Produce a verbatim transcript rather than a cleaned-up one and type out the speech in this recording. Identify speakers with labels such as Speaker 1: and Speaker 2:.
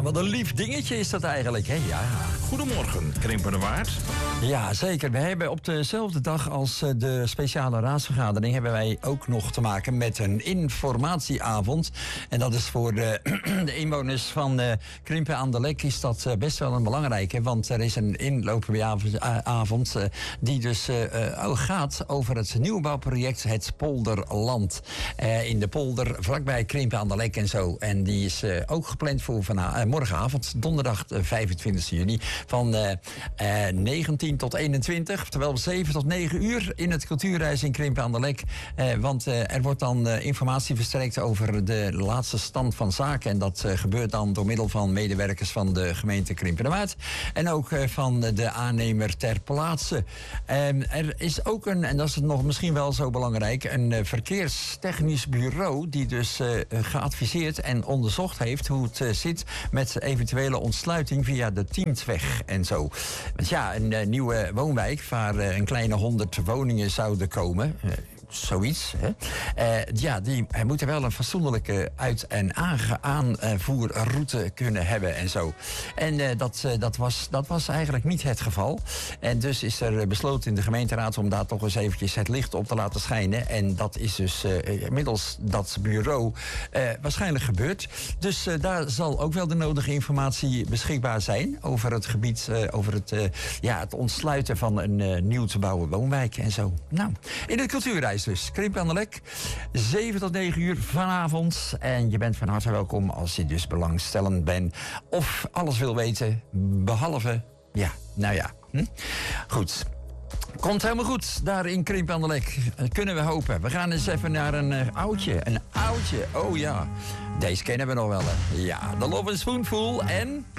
Speaker 1: Ja, wat een lief dingetje is dat eigenlijk, hè? Ja.
Speaker 2: Goedemorgen, Krimpenerwaard.
Speaker 1: Ja, zeker. We hebben op dezelfde dag als de speciale raadsvergadering hebben wij ook nog te maken met een informatieavond. En dat is voor de, de inwoners van uh, Krimpen aan de Lek is dat uh, best wel een belangrijke. Want er is een inloopavond uh, die dus uh, uh, gaat over het nieuwbouwproject Het Polderland. Uh, in de polder vlakbij Krimpen aan de Lek en zo. En die is uh, ook gepland voor vana- uh, morgenavond, donderdag uh, vijfentwintigste juni. Van uh, uh, negentien tot eenentwintig, terwijl zeven tot negen uur in het cultuurhuis in Krimpen aan de Lek. Uh, want uh, er wordt dan uh, informatie verstrekt over de laatste stand van zaken. En dat uh, gebeurt dan door middel van medewerkers van de gemeente Krimpenerwaard. En ook uh, van de aannemer ter plaatse. Um, er is ook een, en dat is nog misschien wel zo belangrijk, een uh, verkeerstechnisch bureau die dus uh, geadviseerd en onderzocht heeft hoe het uh, zit met eventuele ontsluiting via de Tientweg en zo. Want ja, een uh, nieuwe woonwijk waar uh, een kleine honderd woningen zouden komen. Uh, Zoiets. Hè? Uh, ja, die hij moet er wel een fatsoenlijke uit- en aange- aanvoerroute kunnen hebben en zo. En uh, dat, uh, dat, was, dat was eigenlijk niet het geval. En dus is er besloten in de gemeenteraad om daar toch eens eventjes het licht op te laten schijnen. En dat is dus uh, middels dat bureau uh, waarschijnlijk gebeurd. Dus uh, daar zal ook wel de nodige informatie beschikbaar zijn over het gebied, uh, over het, uh, ja, het ontsluiten van een uh, nieuw te bouwen woonwijk en zo. Nou, in het cultuurreis dus. Krimpen aan de Lek, zeven tot negen uur vanavond. En je bent van harte welkom als je dus belangstellend bent of alles wil weten, behalve, ja, nou ja. Hm? Goed. Komt helemaal goed, daar in Krimpen aan de Lek. Kunnen we hopen. We gaan eens even naar een uh, oudje. Een oudje, oh ja. Deze kennen we nog wel, hè. Ja, de Love and Spoonful en...